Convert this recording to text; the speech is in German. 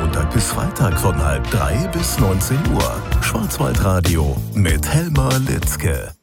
Montag bis Freitag von 14:30 bis 19 Uhr. Schwarzwaldradio mit Helma Litzke.